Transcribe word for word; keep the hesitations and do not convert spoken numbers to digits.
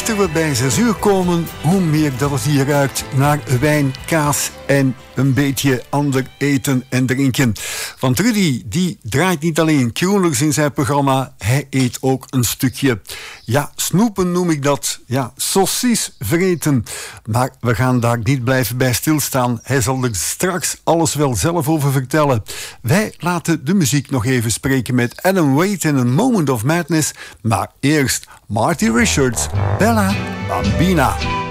dichter we bij zes uur komen, hoe meer dat het hier ruikt naar wijn, kaas en een beetje ander eten en drinken. Want Rudy, die draait niet alleen crooners in zijn programma, hij eet ook een stukje, ja, snoepen noem ik dat, ja, saucies vreten. Maar we gaan daar niet blijven bij stilstaan. Hij zal er straks alles wel zelf over vertellen. Wij laten de muziek nog even spreken met Adam Waite en A Moment of Madness. Maar eerst Marty Richards, Bella Bambina.